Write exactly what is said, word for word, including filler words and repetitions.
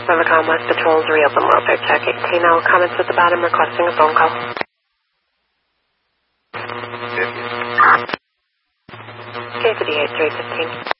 Rivercom West Patrols reopen welfare check. eighteen L comments at the bottom requesting a phone call. K fifty-eight three fifteen.